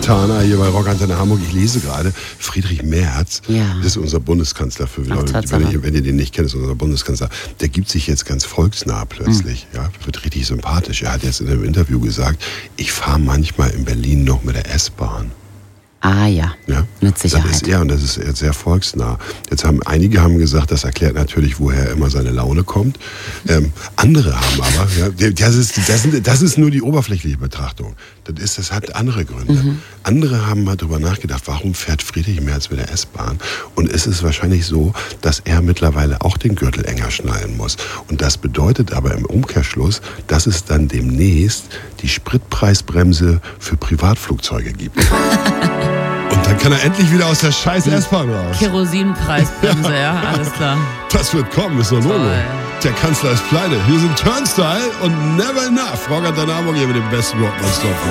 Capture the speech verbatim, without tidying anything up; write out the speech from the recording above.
Spontana hier bei Rock Antenne Hamburg. Ich lese gerade, Friedrich Merz, Ja. das ist unser Bundeskanzler, für Ach, Leute, Tatsache. wenn ihr, wenn ihr den nicht kennt, ist unser Bundeskanzler. Der gibt sich jetzt ganz volksnah plötzlich, Mhm. ja, wird richtig sympathisch. Er hat jetzt in einem Interview gesagt, ich fahre manchmal in Berlin noch mit der S-Bahn. Ah ja, Ja, mit Sicherheit. Das ist er und das ist sehr volksnah. Jetzt haben einige haben gesagt, das erklärt natürlich, woher immer seine Laune kommt. Ähm, andere haben aber, ja, das ist, das, sind, das ist nur die oberflächliche Betrachtung. Das ist, das hat andere Gründe. Mhm. Andere haben mal drüber nachgedacht, warum fährt Friedrich Merz mit der S-Bahn? Und ist es wahrscheinlich so, dass er mittlerweile auch den Gürtel enger schnallen muss. Und das bedeutet aber im Umkehrschluss, dass es dann demnächst die Spritpreisbremse für Privatflugzeuge gibt. Und dann kann er endlich wieder aus der scheiß S-Bahn raus. Kerosinpreisbremse, ja, alles klar. Das wird kommen, ist doch Logo. Toll. Der Kanzler ist pleite. Hier sind Turnstile und Never Enough. Rock Antenne Hamburg hier mit dem besten Rock nonstop.